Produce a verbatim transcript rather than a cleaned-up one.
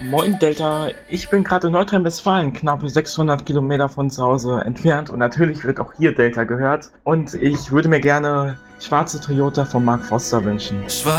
Moin Delta, ich bin gerade in Nordrhein-Westfalen, knapp sechshundert Kilometer von zu Hause entfernt und natürlich wird auch hier Delta gehört und ich würde mir gerne schwarze Toyota von Mark Foster wünschen. Schwarz